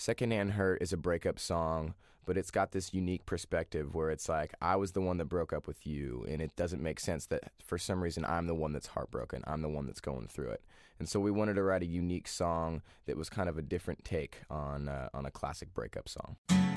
Secondhand Hurt is a breakup song, but it's got this unique perspective where it's like, I was the one that broke up with you, and it doesn't make sense that for some reason I'm the one that's heartbroken. I'm the one that's going through it. And so we wanted to write a unique song that was kind of a different take on a classic breakup song.